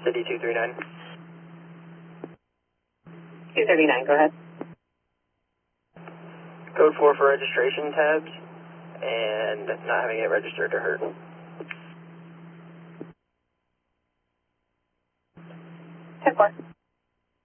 City 239. 239, go ahead. Code 4 for registration tabs and not having it registered to her. 10-4.